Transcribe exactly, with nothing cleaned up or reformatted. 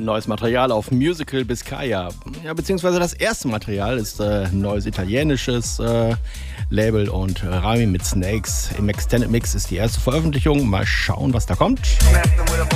Neues Material auf Musical Biscaya. Ja, beziehungsweise das erste Material ist äh, ein neues italienisches äh, Label und Rami mit Snakes. Im Extended Mix ist die erste Veröffentlichung. Mal schauen, was da kommt.